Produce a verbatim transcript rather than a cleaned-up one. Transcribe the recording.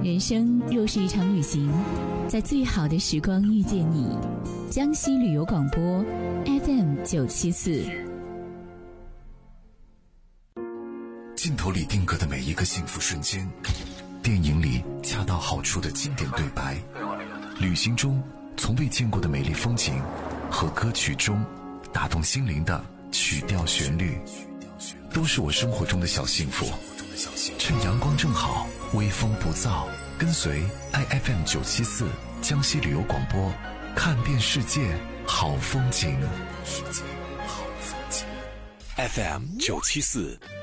人生若是一场旅行，在最好的时光遇见你。江西旅游广播 F M 九七四。 镜头里定格的每一个幸福瞬间，电影里恰到好处的经典对白，旅行中从未见过的美丽风景，和歌曲中打动心灵的曲调旋律，都是我生活中的小幸福。趁阳光正好，微风不燥，跟随 I F M 九七四江西旅游广播，看遍世界好风景。世界好风景 F M 九七四